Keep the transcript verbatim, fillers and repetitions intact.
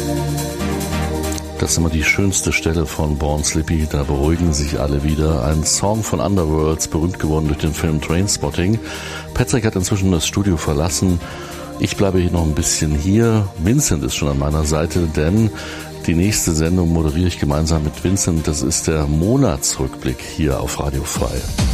Das ist immer die schönste Stelle von Born Slippy, da beruhigen sich alle wieder. Ein Song von Underworlds, berühmt geworden durch den Film Trainspotting. Patrick hat inzwischen das Studio verlassen. Ich bleibe hier noch ein bisschen hier. Vincent ist schon an meiner Seite, denn die nächste Sendung moderiere ich gemeinsam mit Vincent. Das ist der Monatsrückblick hier auf Radio Frei.